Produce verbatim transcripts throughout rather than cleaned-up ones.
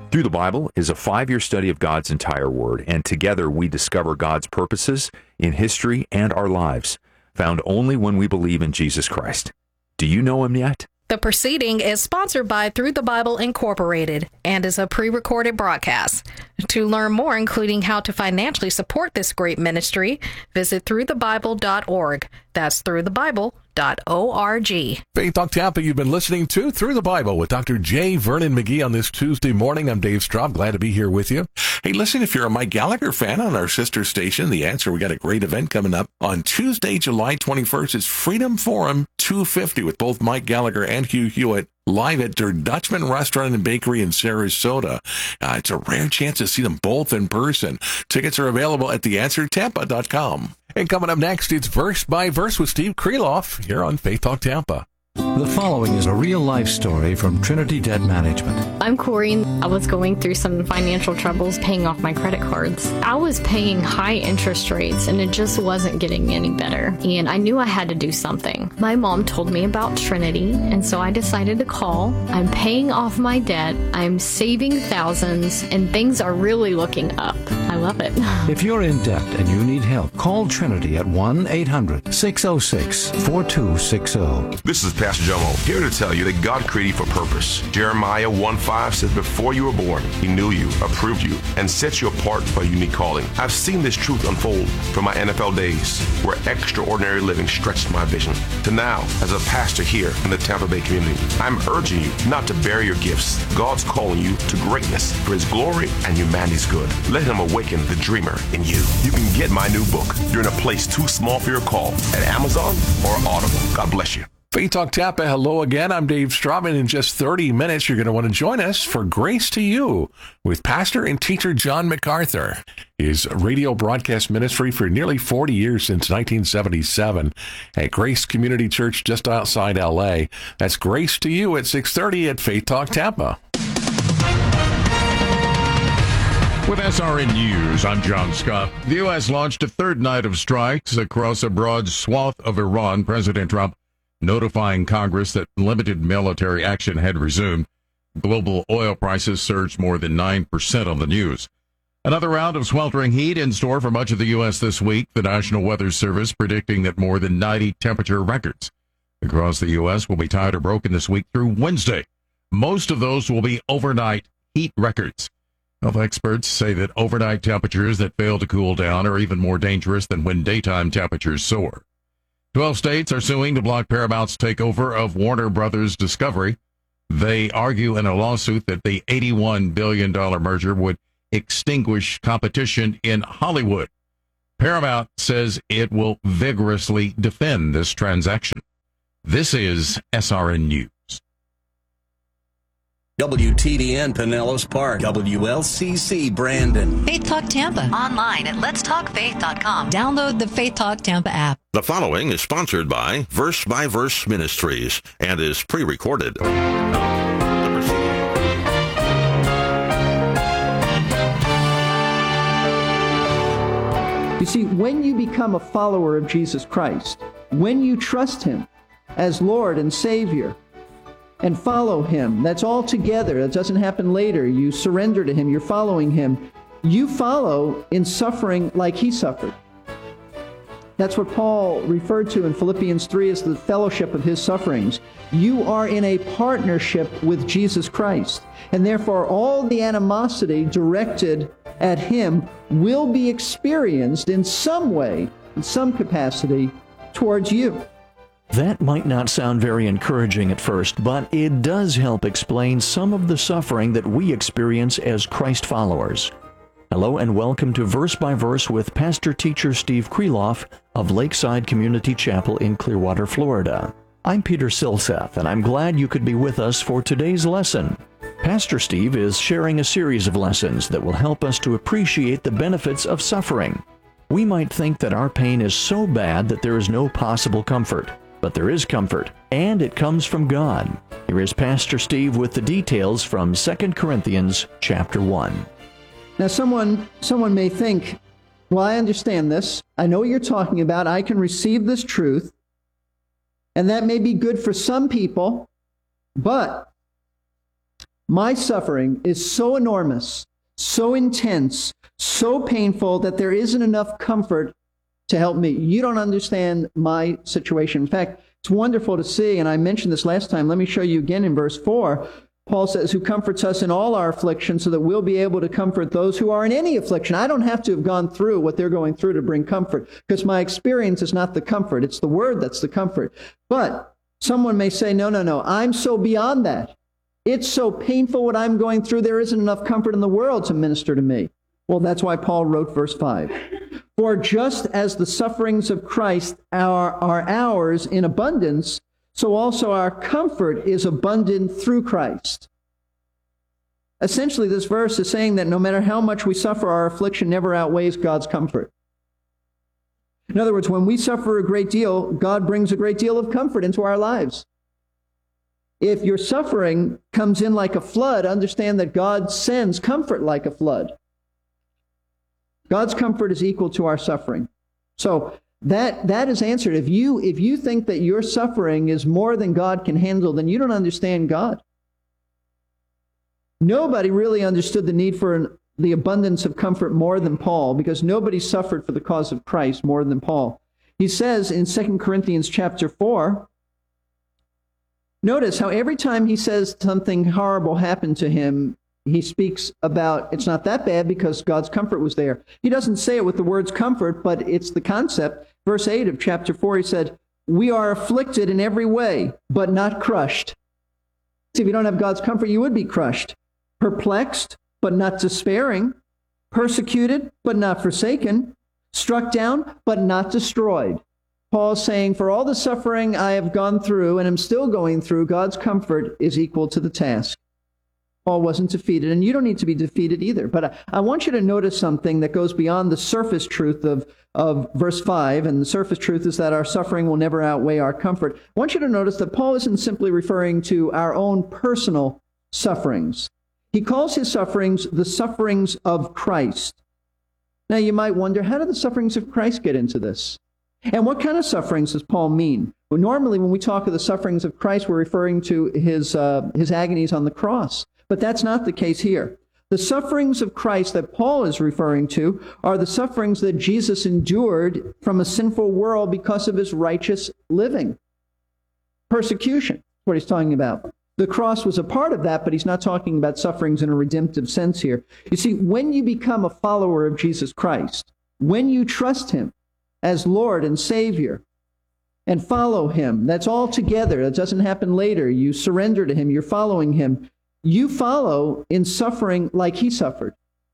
Through the Bible is a five-year study of God's entire Word, and together we discover God's purposes in history and our lives, found only when we believe in Jesus Christ. Do you know Him yet? The proceeding is sponsored by Through the Bible Incorporated and is a pre-recorded broadcast. To learn more, including how to financially support this great ministry, visit through the bible dot org. That's through the bible dot org. Faith Talk Tampa, you've been listening to Through the Bible with Doctor J. Vernon McGee on this Tuesday morning. I'm Dave Straub. Glad to be here with you. Hey, listen, if you're a Mike Gallagher fan on our sister station, The Answer, we got a great event coming up on Tuesday, July twenty-first. It's Freedom Forum two fifty with both Mike Gallagher and Hugh Hewitt live at their Dutchman Restaurant and Bakery in Sarasota. Uh, it's a rare chance to see them both in person. Tickets are available at the answer tampa dot com. And coming up next, it's Verse by Verse with Steve Kreloff here on Faith Talk Tampa. The following is a real-life story from Trinity Debt Management. I'm Corey. I was going through some financial troubles paying off my credit cards. I was paying high interest rates, and it just wasn't getting any better. And I knew I had to do something. My mom told me about Trinity, and so I decided to call. I'm paying off my debt. I'm saving thousands, and things are really looking up. I love it. If you're in debt and you need help, call Trinity at one eight hundred six oh six four two six oh. This is Pastor Jomo, here to tell you that God created you for purpose. Jeremiah one five says, before you were born, He knew you, approved you, and set you apart for a unique calling. I've seen this truth unfold from my N F L days, where extraordinary living stretched my vision, to now, as a pastor here in the Tampa Bay community. I'm urging you not to bury your gifts. God's calling you to greatness for His glory and humanity's good. Let Him awaken the dreamer in you. You can get my new book, You're in a Place Too Small for Your Call, at Amazon or Audible. God bless you. Faith Talk Tampa, hello again. I'm Dave Straub. In just thirty minutes, you're going to want to join us for Grace to You with pastor and teacher John MacArthur. His radio broadcast ministry for nearly forty years, since nineteen seventy-seven, at Grace Community Church just outside L A. That's Grace to You at six thirty at Faith Talk Tampa. With S R N News, I'm John Scott. The U S launched a third night of strikes across a broad swath of Iran. President Trump notifying Congress that limited military action had resumed. Global oil prices surged more than nine percent on the news. Another round of sweltering heat in store for much of the U S this week. The National Weather Service predicting that more than ninety temperature records across the U S will be tied or broken this week through Wednesday. Most of those will be overnight heat records. Health experts say that overnight temperatures that fail to cool down are even more dangerous than when daytime temperatures soar. Twelve states are suing to block Paramount's takeover of Warner Brothers Discovery. They argue in a lawsuit that the eighty-one billion dollars merger would extinguish competition in Hollywood. Paramount says it will vigorously defend this transaction. This is S R N News. W T D N Pinellas Park, W L C C Brandon. Faith Talk Tampa. Online at lets talk faith dot com. Download the Faith Talk Tampa app. The following is sponsored by Verse by Verse Ministries and is pre-recorded. You see, when you become a follower of Jesus Christ, when you trust Him as Lord and Savior, and follow Him. That's all together. That doesn't happen later. You surrender to Him. You're following Him. You follow in suffering like He suffered. That's what Paul referred to in Philippians three as the fellowship of His sufferings. You are in a partnership with Jesus Christ. And therefore, all the animosity directed at Him will be experienced in some way, in some capacity, towards you. That might not sound very encouraging at first, but it does help explain some of the suffering that we experience as Christ followers. Hello and welcome to Verse by Verse with pastor-teacher Steve Kreloff of Lakeside Community Chapel in Clearwater, Florida. I'm Peter Silseth, and I'm glad you could be with us for today's lesson. Pastor Steve is sharing a series of lessons that will help us to appreciate the benefits of suffering. We might think that our pain is so bad that there is no possible comfort. But there is comfort, and it comes from God. Here is Pastor Steve with the details from Second Corinthians chapter one. Now, someone, someone may think, well, I understand this. I know what you're talking about. I can receive this truth. And that may be good for some people, but My suffering is so enormous, so intense, so painful that there isn't enough comfort to help me. You don't understand my situation. In fact, it's wonderful to see, and I mentioned this last time. Let me show you again in verse four. Paul says, who comforts us in all our affliction so that we'll be able to comfort those who are in any affliction. I don't have to have gone through what they're going through to bring comfort, because my experience is not the comfort. It's the word that's the comfort. But someone may say, no, no, no, I'm so beyond that. It's so painful what I'm going through, there isn't enough comfort in the world to minister to me. Well, that's why Paul wrote verse five. For just as the sufferings of Christ are, are ours in abundance, so also our comfort is abundant through Christ. Essentially, this verse is saying that no matter how much we suffer, our affliction never outweighs God's comfort. In other words, when we suffer a great deal, God brings a great deal of comfort into our lives. If your suffering comes in like a flood, understand that God sends comfort like a flood. God's comfort is equal to our suffering. So that that is answered. If you if you think that your suffering is more than God can handle, then you don't understand God. Nobody really understood the need for an, the abundance of comfort more than Paul, because nobody suffered for the cause of Christ more than Paul. He says in Second Corinthians chapter four, notice how every time he says something horrible happened to him, he speaks about it's not that bad because God's comfort was there. He doesn't say it with the words comfort, but it's the concept. Verse eight of chapter four, he said, we are afflicted in every way, but not crushed. See, if you don't have God's comfort, you would be crushed. Perplexed, but not despairing. Persecuted, but not forsaken. Struck down, but not destroyed. Paul's saying, for all the suffering I have gone through and am still going through, God's comfort is equal to the task. Paul wasn't defeated, and you don't need to be defeated either. But I, I want you to notice something that goes beyond the surface truth of, of verse five, and the surface truth is that our suffering will never outweigh our comfort. I want you to notice that Paul isn't simply referring to our own personal sufferings. He calls his sufferings the sufferings of Christ. Now you might wonder, how did the sufferings of Christ get into this? And what kind of sufferings does Paul mean? Well, normally when we talk of the sufferings of Christ, we're referring to his, uh, his agonies on the cross. But that's not the case here. The sufferings of Christ that Paul is referring to are the sufferings that Jesus endured from a sinful world because of his righteous living. Persecution, what he's talking about. The cross was a part of that, but he's not talking about sufferings in a redemptive sense here. You see, when you become a follower of Jesus Christ, when you trust him as Lord and Savior and follow him, that's all together. That doesn't happen later. You surrender to him. You're following him. You follow in suffering like he suffered.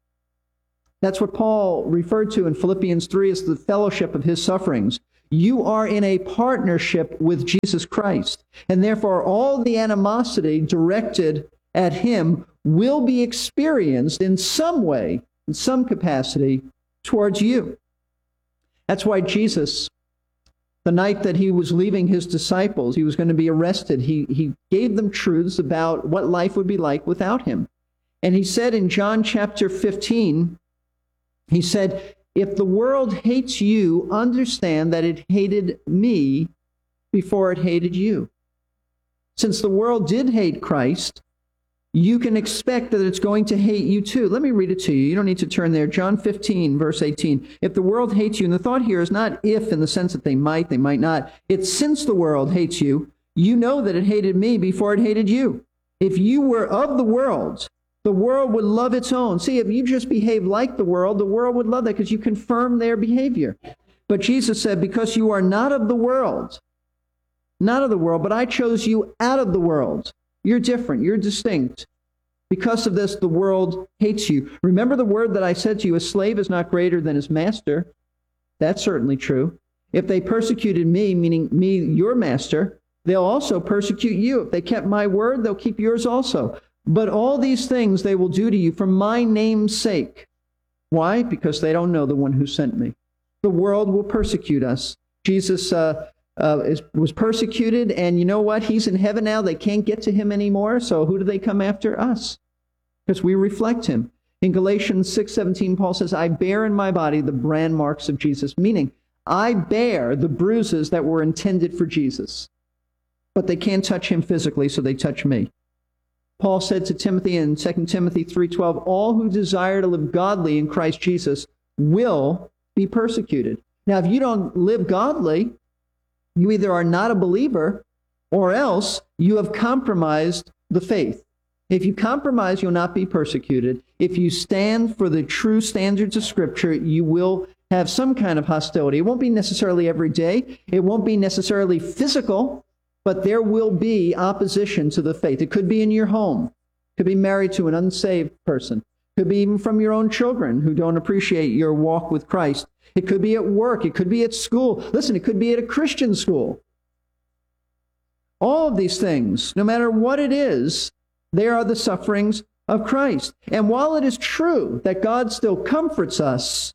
That's what Paul referred to in Philippians three as the fellowship of his sufferings. You are in a partnership with Jesus Christ, and therefore all the animosity directed at him will be experienced in some way, in some capacity, towards you. That's why Jesus, the night that he was leaving his disciples, he was going to be arrested, he, he gave them truths about what life would be like without him. And he said in John chapter fifteen, he said, if the world hates you, understand that it hated me before it hated you. Since the world did hate Christ, you can expect that it's going to hate you too. Let me read it to you. You don't need to turn there. John fifteen, verse eighteen. If the world hates you, and the thought here is not if in the sense that they might, they might not. It's since the world hates you, you know that it hated me before it hated you. If you were of the world, the world would love its own. See, if you just behave like the world, the world would love that because you confirm their behavior. But Jesus said, because you are not of the world, not of the world, but I chose you out of the world. You're different. You're distinct. Because of this, the world hates you. Remember the word that I said to you, a slave is not greater than his master. That's certainly true. If they persecuted me, meaning me, your master, they'll also persecute you. If they kept my word, they'll keep yours also. But all these things they will do to you for my name's sake. Why? Because they don't know the one who sent me. The world will persecute us. Jesus uh, uh, is, was persecuted, and you know what? He's in heaven now. They can't get to him anymore, so who do they come after? Us. Because we reflect him. In Galatians six seventeen, Paul says, I bear in my body the brand marks of Jesus, meaning I bear the bruises that were intended for Jesus. But they can't touch him physically, so they touch me. Paul said to Timothy in Second Timothy three twelve, all who desire to live godly in Christ Jesus will be persecuted. Now, if you don't live godly, you either are not a believer or else you have compromised the faith. If you compromise, you'll not be persecuted. If you stand for the true standards of Scripture, you will have some kind of hostility. It won't be necessarily every day. It won't be necessarily physical, but there will be opposition to the faith. It could be in your home. It could be married to an unsaved person. It could be even from your own children who don't appreciate your walk with Christ. It could be at work. It could be at school. Listen, it could be at a Christian school. All of these things, no matter what it is, they are the sufferings of Christ. And while it is true that God still comforts us,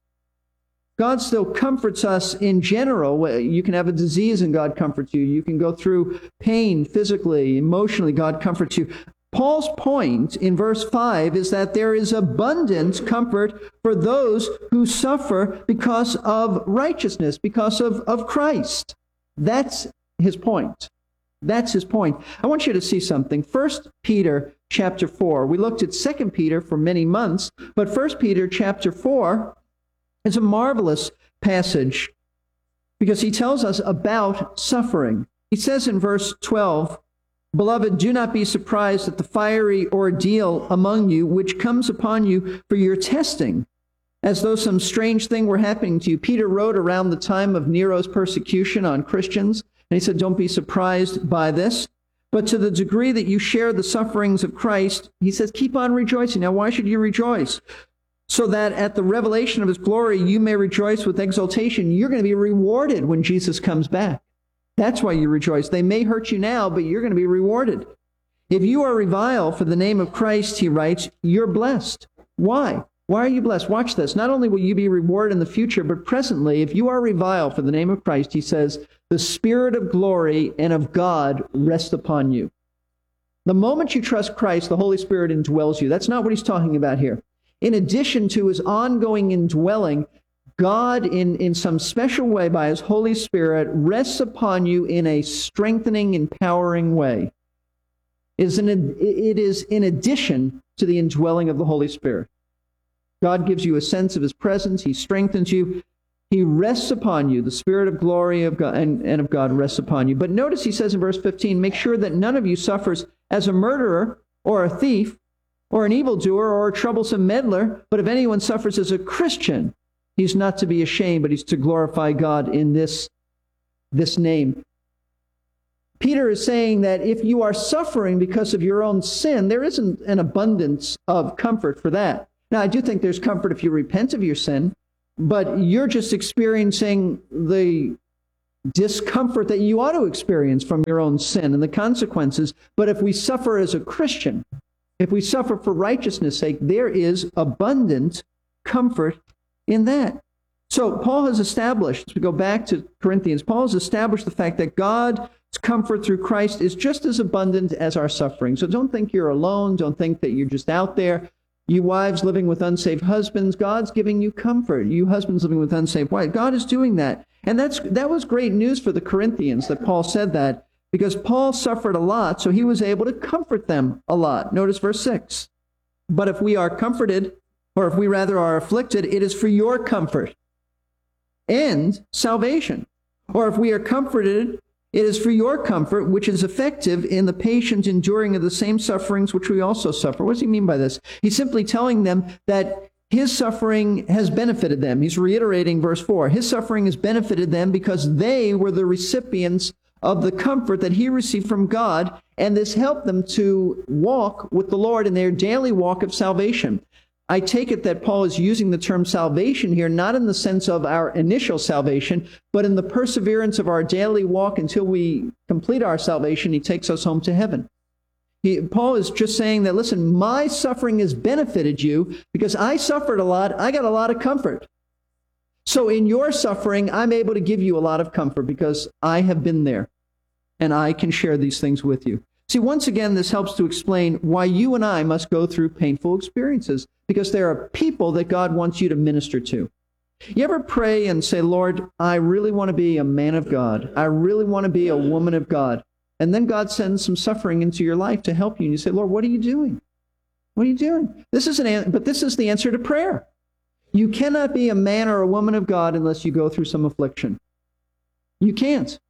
God still comforts us in general. You can have a disease and God comforts you. You can go through pain physically, emotionally, God comforts you. Paul's point in verse five is that there is abundant comfort for those who suffer because of righteousness, because of, of Christ. That's his point. That's his point. I want you to see something. First Peter chapter four. We looked at Second Peter for many months, but First Peter chapter four is a marvelous passage because he tells us about suffering. He says in verse twelve, beloved, do not be surprised at the fiery ordeal among you, which comes upon you for your testing, as though some strange thing were happening to you. Peter wrote around the time of Nero's persecution on Christians, and he said, don't be surprised by this. But to the degree that you share the sufferings of Christ, he says, keep on rejoicing. Now, why should you rejoice? So that at the revelation of his glory, you may rejoice with exultation. You're going to be rewarded when Jesus comes back. That's why you rejoice. They may hurt you now, but you're going to be rewarded. If you are reviled for the name of Christ, he writes, you're blessed. Why? Why are you blessed? Watch this. Not only will you be rewarded in the future, but presently, if you are reviled for the name of Christ, he says, the Spirit of glory and of God rest upon you. The moment you trust Christ, the Holy Spirit indwells you. That's not what he's talking about here. In addition to his ongoing indwelling, God, in, in some special way by his Holy Spirit, rests upon you in a strengthening, empowering way. It is in, it is in addition to the indwelling of the Holy Spirit. God gives you a sense of his presence. He strengthens you. He rests upon you. The Spirit of glory of God and, and of God rests upon you. But notice he says in verse fifteen, make sure that none of you suffers as a murderer or a thief or an evildoer or a troublesome meddler. But if anyone suffers as a Christian, he's not to be ashamed, but he's to glorify God in this, this name. Peter is saying that if you are suffering because of your own sin, there isn't an abundance of comfort for that. Now, I do think there's comfort if you repent of your sin, but you're just experiencing the discomfort that you ought to experience from your own sin and the consequences. But if we suffer as a Christian, if we suffer for righteousness' sake, there is abundant comfort in that. So Paul has established, as we go back to Corinthians, Paul has established the fact that God's comfort through Christ is just as abundant as our suffering. So don't think you're alone. Don't think that you're just out there. You wives living with unsaved husbands, God's giving you comfort. You husbands living with unsaved wives, God is doing that. And that's that was great news for the Corinthians that Paul said that, because Paul suffered a lot, so he was able to comfort them a lot. Notice verse six. But if we are comforted, or if we rather are afflicted, it is for your comfort and salvation. Or if we are comforted, it is for your comfort, which is effective in the patient enduring of the same sufferings which we also suffer. What does he mean by this? He's simply telling them that his suffering has benefited them. He's reiterating verse four. His suffering has benefited them because they were the recipients of the comfort that he received from God, and this helped them to walk with the Lord in their daily walk of salvation. I take it that Paul is using the term salvation here, not in the sense of our initial salvation, but in the perseverance of our daily walk until we complete our salvation. He takes us home to heaven. He, Paul is just saying that, listen, my suffering has benefited you because I suffered a lot. I got a lot of comfort. So in your suffering, I'm able to give you a lot of comfort because I have been there and I can share these things with you. See, once again, this helps to explain why you and I must go through painful experiences, because there are people that God wants you to minister to. You ever pray and say, Lord, I really want to be a man of God. I really want to be a woman of God. And then God sends some suffering into your life to help you. And you say, Lord, what are you doing? What are you doing? This is an, but this is the answer to prayer. You cannot be a man or a woman of God unless you go through some affliction. You can't.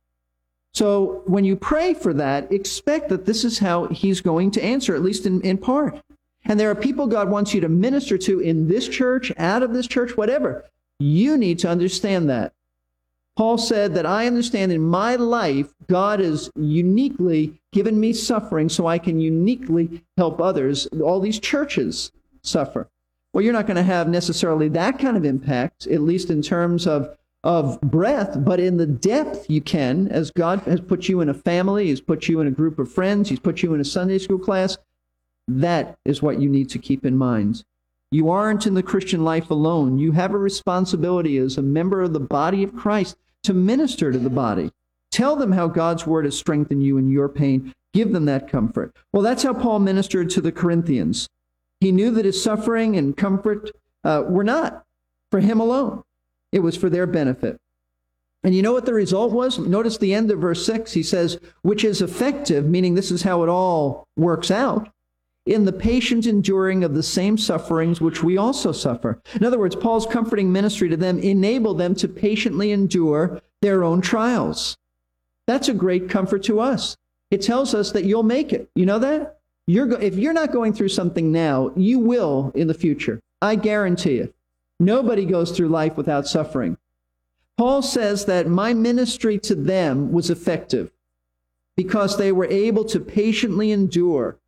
So when you pray for that, expect that this is how he's going to answer, at least in, in part. And there are people God wants you to minister to in this church, out of this church, whatever. You need to understand that. Paul said that I understand in my life, God has uniquely given me suffering so I can uniquely help others. All these churches suffer. Well, you're not going to have necessarily that kind of impact, at least in terms of, of breadth, but in the depth you can, as God has put you in a family, he's put you in a group of friends, he's put you in a Sunday school class. That is what you need to keep in mind. You aren't in the Christian life alone. You have a responsibility as a member of the body of Christ to minister to the body. Tell them how God's word has strengthened you in your pain. Give them that comfort. Well, that's how Paul ministered to the Corinthians. He knew that his suffering and comfort uh, were not for him alone. It was for their benefit. And you know what the result was? Notice the end of verse six. He says, which is effective, meaning this is how it all works out, in the patient enduring of the same sufferings which we also suffer. In other words, Paul's comforting ministry to them enabled them to patiently endure their own trials. That's a great comfort to us. It tells us that you'll make it. You know that? You're go- if you're not going through something now, you will in the future. I guarantee it. Nobody goes through life without suffering. Paul says that my ministry to them was effective because they were able to patiently endure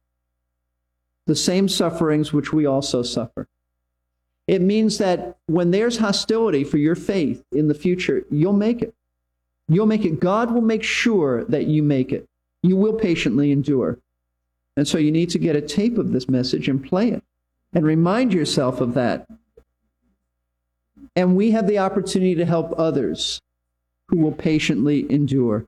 the same sufferings which we also suffer. It means that when there's hostility for your faith in the future, you'll make it. You'll make it. God will make sure that you make it. You will patiently endure. And so you need to get a tape of this message and play it and remind yourself of that. And we have the opportunity to help others who will patiently endure.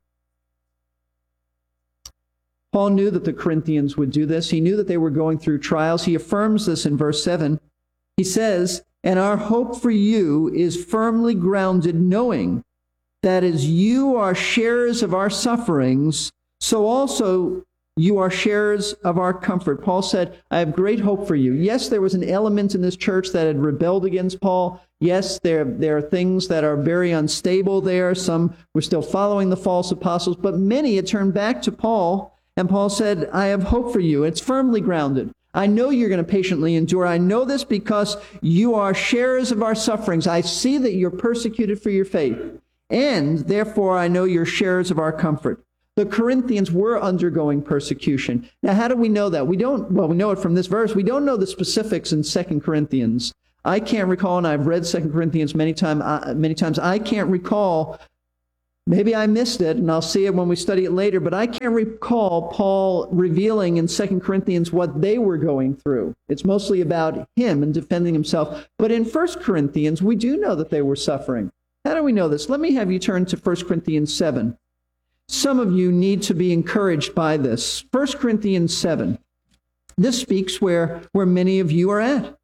Paul knew that the Corinthians would do this. He knew that they were going through trials. He affirms this in verse seven. He says, and our hope for you is firmly grounded, knowing that as you are sharers of our sufferings, so also you are sharers of our comfort. Paul said, I have great hope for you. Yes, there was an element in this church that had rebelled against Paul. Yes, there, there are things that are very unstable there. Some were still following the false apostles, but many had turned back to Paul. And Paul said, I have hope for you. It's firmly grounded. I know you're going to patiently endure. I know this because you are sharers of our sufferings. I see that you're persecuted for your faith. And therefore, I know you're sharers of our comfort. The Corinthians were undergoing persecution. Now, how do we know that? We don't, well, we know it from this verse. We don't know the specifics in Second Corinthians. I can't recall, and I've read Second Corinthians many, time, uh, many times. I can't recall, maybe I missed it, and I'll see it when we study it later, but I can't recall Paul revealing in Second Corinthians what they were going through. It's mostly about him and defending himself. But in First Corinthians, we do know that they were suffering. How do we know this? Let me have you turn to First Corinthians seven. Some of you need to be encouraged by this. First Corinthians seven. This speaks where, where many of you are at.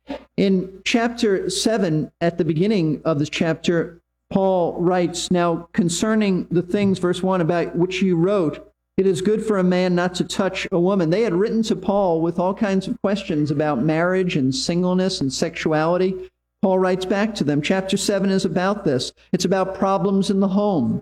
In chapter seven, at the beginning of this chapter, Paul writes, now concerning the things, verse one, about which you wrote, it is good for a man not to touch a woman. They had written to Paul with all kinds of questions about marriage and singleness and sexuality. Paul writes back to them. Chapter seven is about this. It's about problems in the home.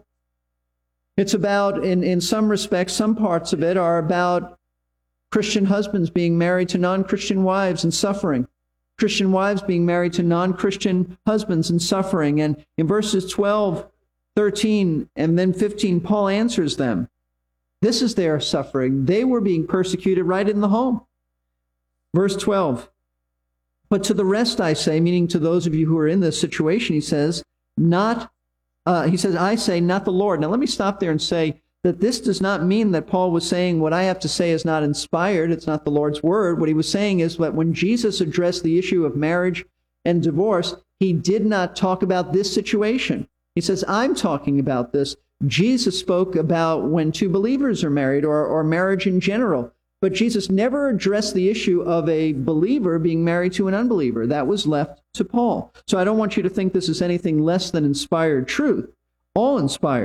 It's about, in, in some respects, some parts of it are about Christian husbands being married to non-Christian wives and suffering. Christian wives being married to non-Christian husbands and suffering. And in verses twelve, thirteen, and then fifteen, Paul answers them. This is their suffering. They were being persecuted right in the home. Verse twelve, but to the rest I say, meaning to those of you who are in this situation, he says, not Uh, he says, I say, not the Lord. Now, let me stop there and say that this does not mean that Paul was saying what I have to say is not inspired. It's not the Lord's word. What he was saying is that when Jesus addressed the issue of marriage and divorce, he did not talk about this situation. He says, I'm talking about this. Jesus spoke about when two believers are married or, or marriage in general. But Jesus never addressed the issue of a believer being married to an unbeliever. That was left to Paul. So I don't want you to think this is anything less than inspired truth. All inspired.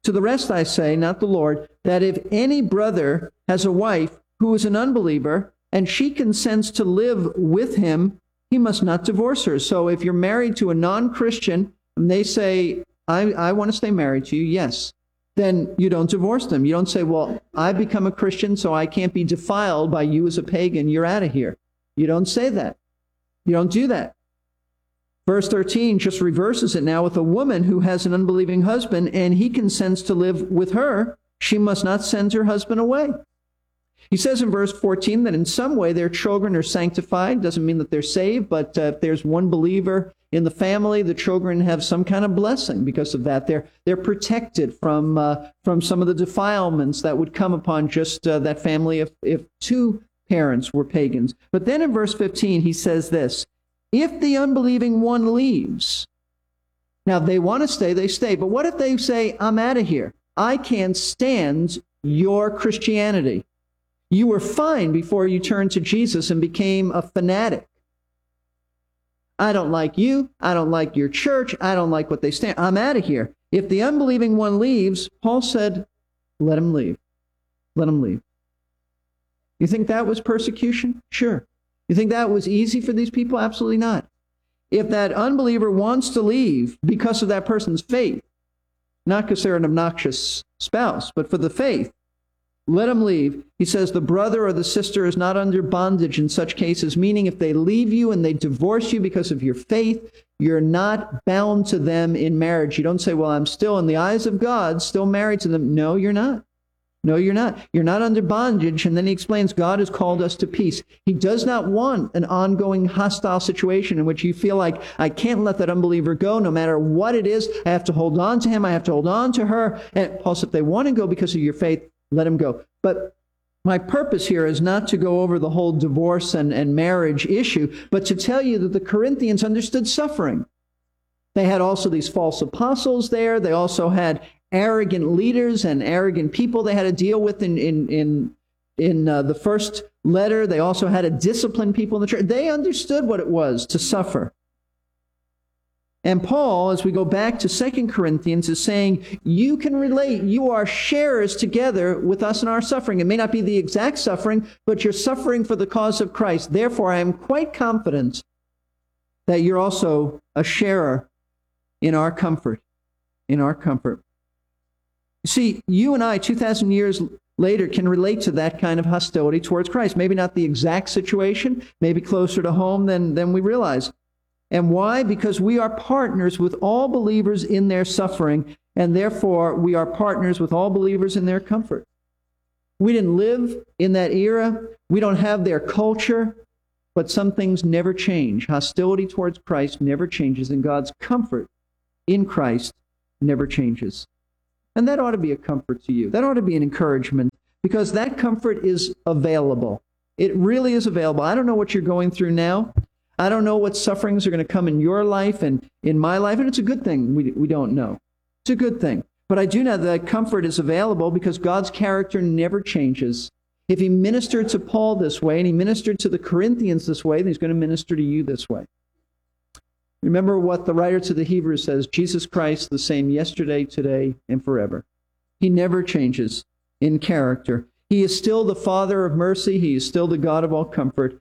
To the rest I say, not the Lord, that if any brother has a wife who is an unbeliever, and she consents to live with him, he must not divorce her. So if you're married to a non-Christian, and they say, I, I want to stay married to you, yes, then you don't divorce them. You don't say, well, I've become a Christian, so I can't be defiled by you as a pagan. You're out of here. You don't say that. You don't do that. Verse thirteen just reverses it now with a woman who has an unbelieving husband, and he consents to live with her. She must not send her husband away. He says in verse fourteen that in some way their children are sanctified. Doesn't mean that they're saved, but uh, if there's one believer in the family, the children have some kind of blessing because of that. They're they're protected from uh, from some of the defilements that would come upon just uh, that family if, if two parents were pagans. But then in verse fifteen, he says this, if the unbelieving one leaves, now if they want to stay, they stay. But what if they say, I'm out of here. I can't stand your Christianity. You were fine before you turned to Jesus and became a fanatic. I don't like you. I don't like your church. I don't like what they stand. I'm out of here. If the unbelieving one leaves, Paul said, let him leave. Let him leave. You think that was persecution? Sure. You think that was easy for these people? Absolutely not. If that unbeliever wants to leave because of that person's faith, not because they're an obnoxious spouse, but for the faith, let them leave. He says the brother or the sister is not under bondage in such cases, meaning if they leave you and they divorce you because of your faith, you're not bound to them in marriage. You don't say, well, I'm still, in the eyes of God, still married to them. No, you're not. No, you're not. You're not under bondage. And then he explains God has called us to peace. He does not want an ongoing hostile situation in which you feel like, I can't let that unbeliever go no matter what it is. I have to hold on to him. I have to hold on to her. And Paul said, if they want to go because of your faith, let him go. But my purpose here is not to go over the whole divorce and, and marriage issue, but to tell you that the Corinthians understood suffering. They had also these false apostles there. They also had arrogant leaders and arrogant people they had to deal with in in in, in uh, the first letter. They also had to discipline people in the church. They understood what it was to suffer. And Paul, as we go back to Second Corinthians, is saying, you can relate. You are sharers together with us in our suffering. It may not be the exact suffering, but you're suffering for the cause of Christ. Therefore, I am quite confident that you're also a sharer in our comfort, in our comfort. You see, you and I, two thousand years later, can relate to that kind of hostility towards Christ. Maybe not the exact situation, maybe closer to home than, than we realize. And why? Because we are partners with all believers in their suffering, and therefore we are partners with all believers in their comfort. We didn't live in that era. We don't have their culture, but some things never change. Hostility towards Christ never changes, and God's comfort in Christ never changes. And that ought to be a comfort to you. That ought to be an encouragement, because that comfort is available. It really is available. I don't know what you're going through now. I don't know what sufferings are going to come in your life and in my life, and it's a good thing we, we don't know. It's a good thing. But I do know that comfort is available because God's character never changes. If he ministered to Paul this way, and he ministered to the Corinthians this way, then he's going to minister to you this way. Remember what the writer to the Hebrews says, Jesus Christ the same yesterday, today, and forever. He never changes in character. He is still the Father of mercy. He is still the God of all comfort.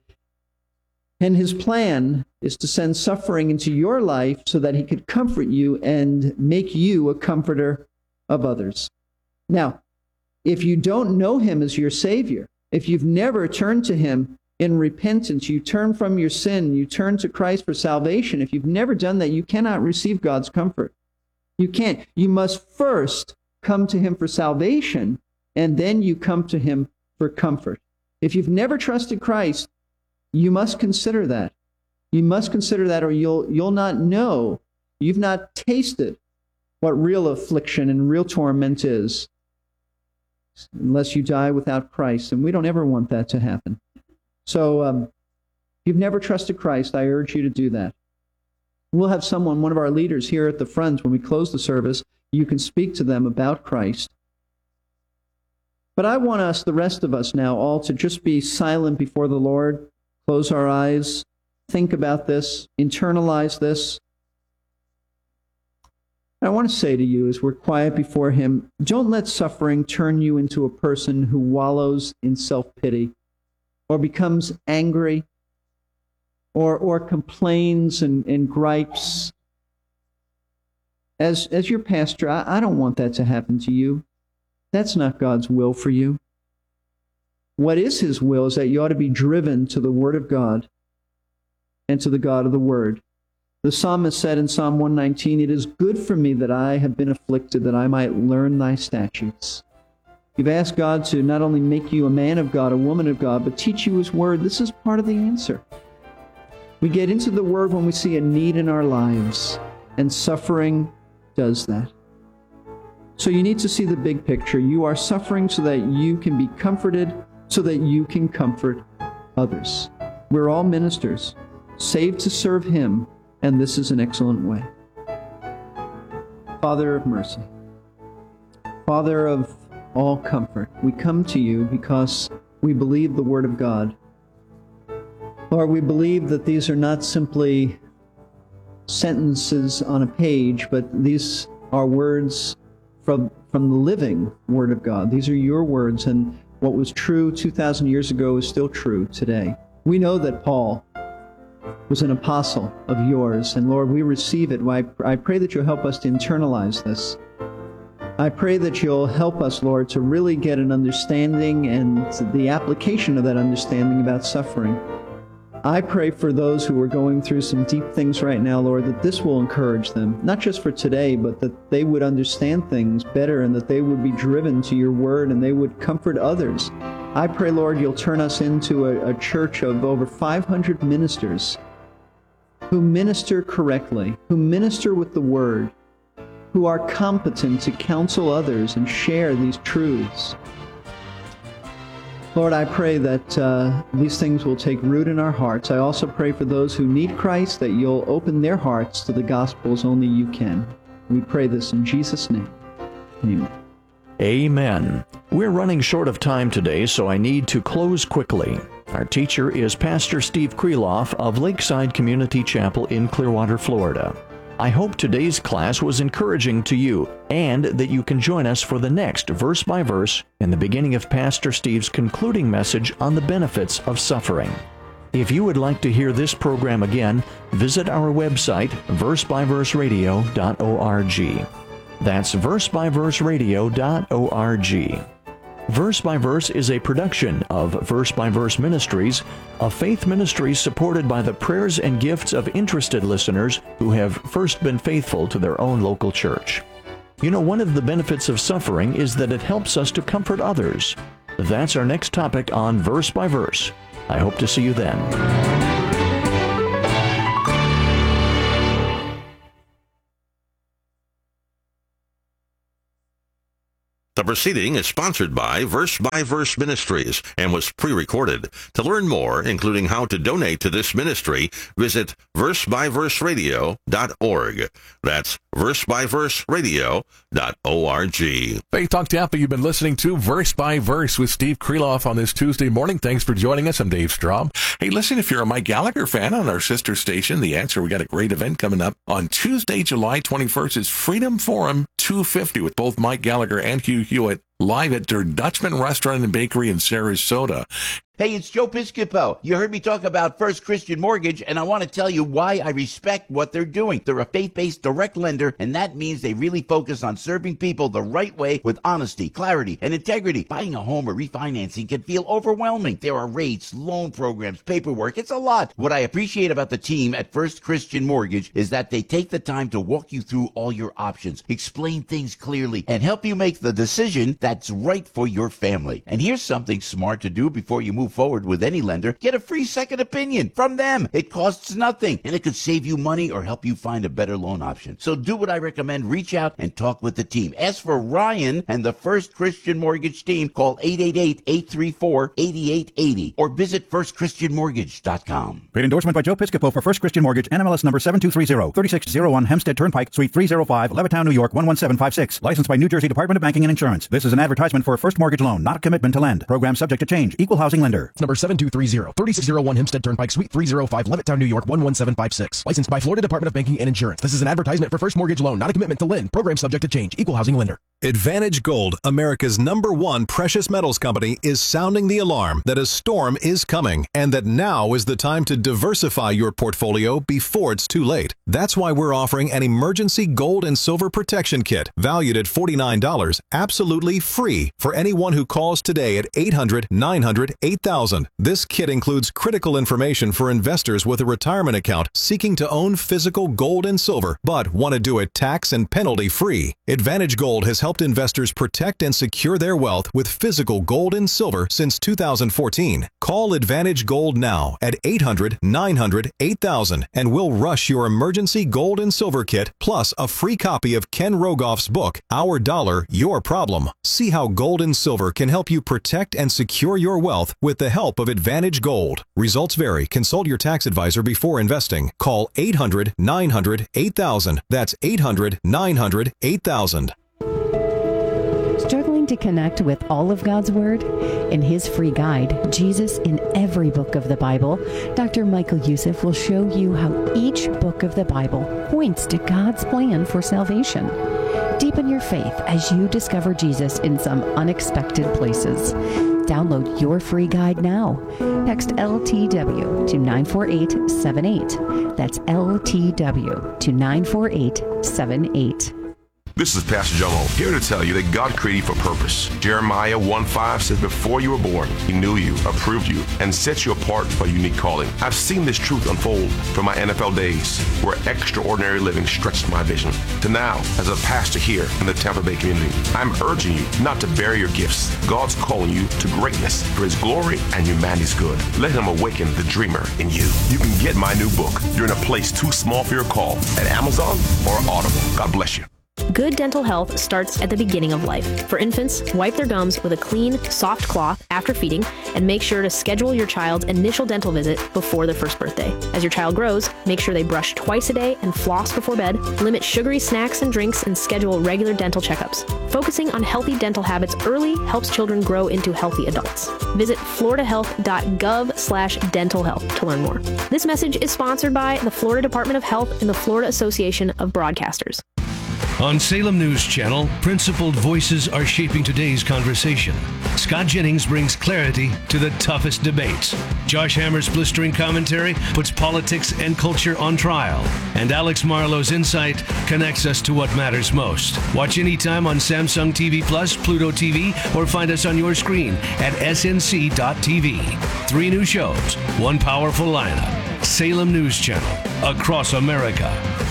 And his plan is to send suffering into your life so that he could comfort you and make you a comforter of others. Now, if you don't know him as your Savior, if you've never turned to him in repentance, you turn from your sin, you turn to Christ for salvation, if you've never done that, you cannot receive God's comfort. You can't. You must first come to him for salvation, and then you come to him for comfort. If you've never trusted Christ, you must consider that. You must consider that, or you'll you'll not know. You've not tasted what real affliction and real torment is unless you die without Christ. And we don't ever want that to happen. So um, if you've never trusted Christ, I urge you to do that. We'll have someone, one of our leaders here at the front, when we close the service. You can speak to them about Christ. But I want us, the rest of us now, all to just be silent before the Lord. Close our eyes, think about this, internalize this. I want to say to you as we're quiet before him, don't let suffering turn you into a person who wallows in self-pity or becomes angry or or complains and, and gripes. As, as your pastor, I, I don't want that to happen to you. That's not God's will for you. What is his will is that you ought to be driven to the Word of God and to the God of the Word. The psalmist said in Psalm one nineteen, "It is good for me that I have been afflicted, that I might learn thy statutes." You've asked God to not only make you a man of God, a woman of God, but teach you his Word. This is part of the answer. We get into the Word when we see a need in our lives, and suffering does that. So you need to see the big picture. You are suffering so that you can be comforted, so that you can comfort others. We're all ministers, saved to serve him, and this is an excellent way. Father of mercy, Father of all comfort, we come to you because we believe the Word of God. Lord, we believe that these are not simply sentences on a page, but these are words from, from the living Word of God. These are your words, and what was true two thousand years ago is still true today. We know that Paul was an apostle of yours, and Lord, we receive it. I, I pray that you'll help us to internalize this. I pray that you'll help us, Lord, to really get an understanding and the application of that understanding about suffering. I pray for those who are going through some deep things right now, Lord, that this will encourage them, not just for today, but that they would understand things better and that they would be driven to your word and they would comfort others. I pray, Lord, you'll turn us into a, a church of over five hundred ministers who minister correctly, who minister with the word, who are competent to counsel others and share these truths. Lord, I pray that uh, these things will take root in our hearts. I also pray for those who need Christ, that you'll open their hearts to the gospel as only you can. We pray this in Jesus' name. Amen. Amen. We're running short of time today, so I need to close quickly. Our teacher is Pastor Steve Kreloff of Lakeside Community Chapel in Clearwater, Florida. I hope today's class was encouraging to you and that you can join us for the next verse by verse in the beginning of Pastor Steve's concluding message on the benefits of suffering. If you would like to hear this program again, visit our website, verse by verse radio dot org. That's verse by verse radio dot org. Verse by Verse is a production of Verse by Verse Ministries, a faith ministry supported by the prayers and gifts of interested listeners who have first been faithful to their own local church. You know, one of the benefits of suffering is that it helps us to comfort others. That's our next topic on Verse by Verse. I hope to see you then. The proceeding is sponsored by Verse by Verse Ministries and was pre-recorded. To learn more, including how to donate to this ministry, visit verse by verse radio dot org. That's verse by verse radio dot org. Faith Talk Tampa, you've been listening to Verse by Verse with Steve Kreloff on this Tuesday morning. Thanks for joining us. I'm Dave Straub. Hey, listen, if you're a Mike Gallagher fan on our sister station, The Answer, we got a great event coming up on Tuesday, July twenty-first. It's Freedom Forum two fifty with both Mike Gallagher and Hugh Hewitt live at their Dutchman Restaurant and Bakery in Sarasota. Hey, it's Joe Piscopo. You heard me talk about First Christian Mortgage, and I want to tell you why I respect what they're doing. They're a faith-based direct lender, and that means they really focus on serving people the right way with honesty, clarity, and integrity. Buying a home or refinancing can feel overwhelming. There are rates, loan programs, paperwork. It's a lot. What I appreciate about the team at First Christian Mortgage is that they take the time to walk you through all your options, explain things clearly, and help you make the decision that's right for your family. And here's something smart to do before you move forward with any lender. Get a free second opinion from them. It costs nothing, and it could save you money or help you find a better loan option. So do what I recommend. Reach out and talk with the team. Ask for Ryan and the First Christian Mortgage team. Call eight eight eight, eight three four, eight eight eight zero or visit first christian mortgage dot com. Paid endorsement by Joe Piscopo for First Christian Mortgage, N M L S number seven two three zero, three six zero one Hempstead Turnpike, Suite three oh five, Levittown, New York, one one seven five six. Licensed by New Jersey Department of Banking and Insurance. This is an advertisement for a first mortgage loan, not a commitment to lend. Program subject to change. Equal housing lender. lender. Number seven two three zero, thirty-six oh one Hempstead Turnpike, Suite three oh five, Levittown, New York one one seven five six. Licensed by Florida Department of Banking and Insurance. This is an advertisement for First Mortgage Loan, not a commitment to lend. Program subject to change. Equal housing lender. Advantage Gold, America's number one precious metals company, is sounding the alarm that a storm is coming and that now is the time to diversify your portfolio before it's too late. That's why we're offering an emergency gold and silver protection kit valued at forty-nine dollars, absolutely free for anyone who calls today at eight hundred, nine hundred, eight thousand. This kit includes critical information for investors with a retirement account seeking to own physical gold and silver but want to do it tax and penalty free. Advantage Gold has helped investors protect and secure their wealth with physical gold and silver since two thousand fourteen. Call Advantage Gold now at eight hundred, nine hundred, eight thousand and we'll rush your emergency gold and silver kit plus a free copy of Ken Rogoff's book, Our Dollar, Your Problem. See how gold and silver can help you protect and secure your wealth with the help of Advantage Gold. Results vary. Consult your tax advisor before investing. Call eight hundred, nine hundred, eight thousand. That's eight hundred, nine hundred, eight thousand. Struggling to connect with all of God's Word? In his free guide, Jesus in Every Book of the Bible, Doctor Michael Youssef will show you how each book of the Bible points to God's plan for salvation. Deepen your faith as you discover Jesus in some unexpected places. Download your free guide now. Text L T W to nine four eight seven eight. That's L T W to nine four eight seven eight. This is Pastor Jomo, here to tell you that God created you for purpose. Jeremiah one five says, before you were born, he knew you, approved you, and set you apart for a unique calling. I've seen this truth unfold from my N F L days, where extraordinary living stretched my vision, to now as a pastor here in the Tampa Bay community. I'm urging you not to bury your gifts. God's calling you to greatness for his glory and humanity's good. Let him awaken the dreamer in you. You can get my new book, You're in a Place Too Small for Your Call, at Amazon or Audible. God bless you. Good dental health starts at the beginning of life. For infants, wipe their gums with a clean, soft cloth after feeding, and make sure to schedule your child's initial dental visit before their first birthday. As your child grows, make sure they brush twice a day and floss before bed, limit sugary snacks and drinks, and schedule regular dental checkups. Focusing on healthy dental habits early helps children grow into healthy adults. Visit floridahealth.gov slash dental health to learn more. This message is sponsored by the Florida Department of Health and the Florida Association of Broadcasters. On Salem News Channel, principled voices are shaping today's conversation. Scott Jennings brings clarity to the toughest debates. Josh Hammer's blistering commentary puts politics and culture on trial. And Alex Marlowe's insight connects us to what matters most. Watch anytime on Samsung T V Plus, Pluto T V, or find us on your screen at S N C dot T V. Three new shows, one powerful lineup. Salem News Channel, across America.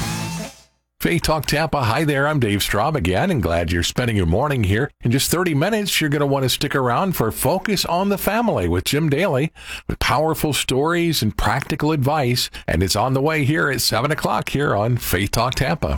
Faith Talk Tampa. Hi there. I'm Dave Straub again, and glad you're spending your morning here. In just thirty minutes, you're going to want to stick around for Focus on the Family with Jim Daly, with powerful stories and practical advice. And it's on the way here at seven o'clock here on Faith Talk Tampa.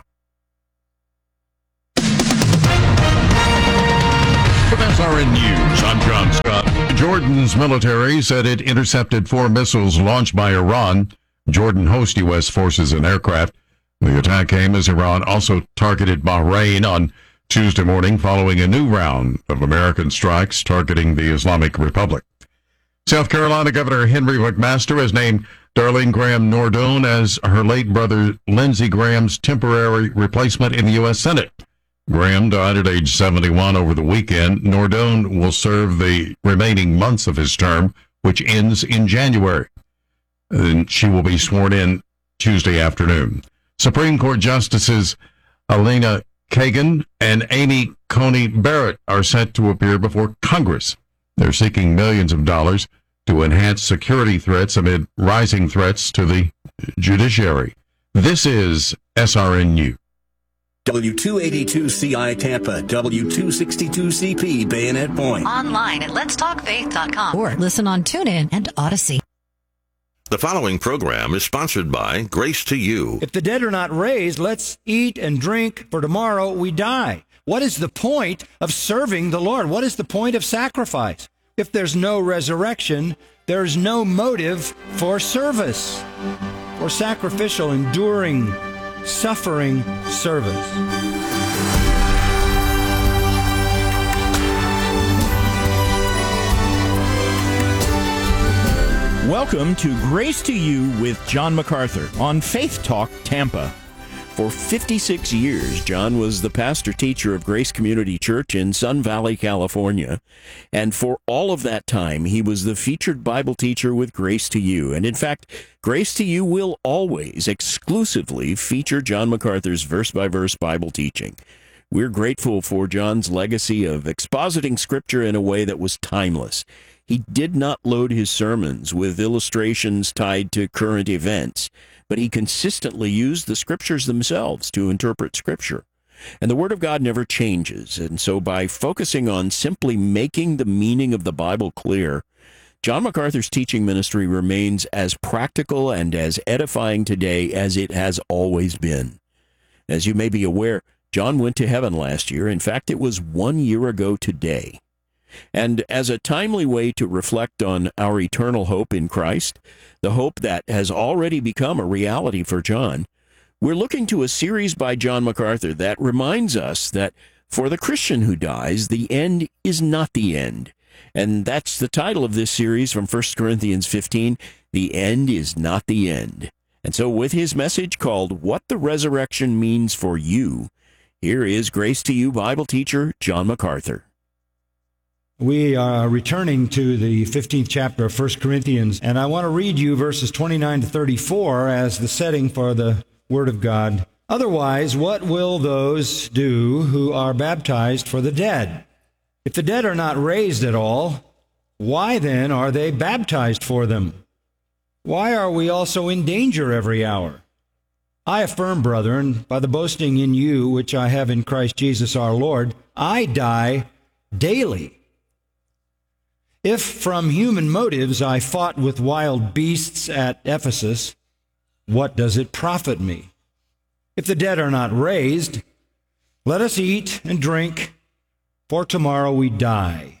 With S R N News, I'm John Scott. Jordan's military said it intercepted four missiles launched by Iran. Jordan hosts U S forces and aircraft. The attack came as Iran also targeted Bahrain on Tuesday morning following a new round of American strikes targeting the Islamic Republic. South Carolina Governor Henry McMaster has named Darlene Graham Nordone as her late brother Lindsey Graham's temporary replacement in the U S Senate. Graham died at age seventy-one over the weekend. Nordone will serve the remaining months of his term, which ends in January. And she will be sworn in Tuesday afternoon. Supreme Court Justices Elena Kagan and Amy Coney Barrett are set to appear before Congress. They're seeking millions of dollars to enhance security threats amid rising threats to the judiciary. This is S R N News. W two eighty-two C I Tampa, W two sixty-two C P Bayonet Point. Online at lets talk faith dot com or listen on TuneIn and Odyssey. The following program is sponsored by Grace to You. If the dead are not raised, let's eat and drink, for tomorrow we die. What is the point of serving the Lord? What is the point of sacrifice? If there's no resurrection, there's no motive for service, for sacrificial, enduring, suffering service. Welcome to Grace to You with John MacArthur on Faith Talk Tampa. For fifty-six years, John was the pastor-teacher of Grace Community Church in Sun Valley, California. And for all of that time, he was the featured Bible teacher with Grace to You. And in fact, Grace to You will always exclusively feature John MacArthur's verse-by-verse Bible teaching. We're grateful for John's legacy of expositing Scripture in a way that was timeless. He did not load his sermons with illustrations tied to current events, but he consistently used the Scriptures themselves to interpret Scripture. And the Word of God never changes, and so by focusing on simply making the meaning of the Bible clear, John MacArthur's teaching ministry remains as practical and as edifying today as it has always been. As you may be aware, John went to heaven last year. In fact, it was one year ago today. And as a timely way to reflect on our eternal hope in Christ, the hope that has already become a reality for John, we're looking to a series by John MacArthur that reminds us that for the Christian who dies, the end is not the end. And that's the title of this series from First Corinthians fifteen, The End is Not the End. And so with his message called What the Resurrection Means for You, here is Grace to You Bible teacher John MacArthur. We are returning to the fifteenth chapter of First Corinthians, and I want to read you verses twenty-nine to thirty-four as the setting for the Word of God. Otherwise, what will those do who are baptized for the dead? If the dead are not raised at all, why then are they baptized for them? Why are we also in danger every hour? I affirm, brethren, by the boasting in you which I have in Christ Jesus our Lord, I die daily. If from human motives I fought with wild beasts at Ephesus, what does it profit me? If the dead are not raised, let us eat and drink, for tomorrow we die.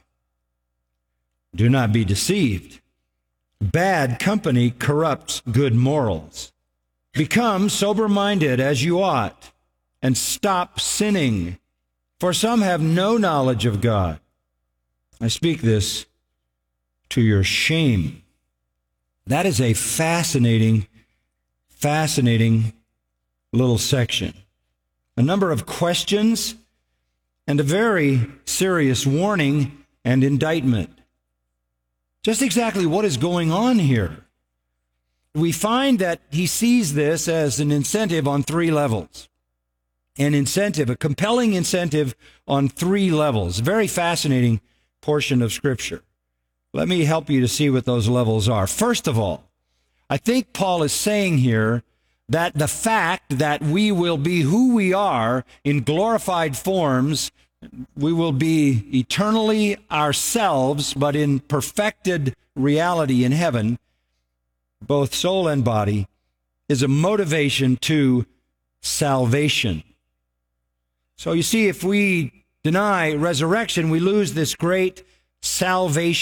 Do not be deceived. Bad company corrupts good morals. Become sober-minded as you ought, and stop sinning, for some have no knowledge of God. I speak this to your shame. That is a fascinating, fascinating little section. A number of questions and a very serious warning and indictment. Just exactly what is going on here? We find that he sees this as an incentive on three levels. An incentive, a compelling incentive on three levels. Very fascinating portion of Scripture. Let me help you to see what those levels are. First of all, I think Paul is saying here that the fact that we will be who we are in glorified forms, we will be eternally ourselves, but in perfected reality in heaven, both soul and body, is a motivation to salvation. So you see, if we deny resurrection, we lose this great salvation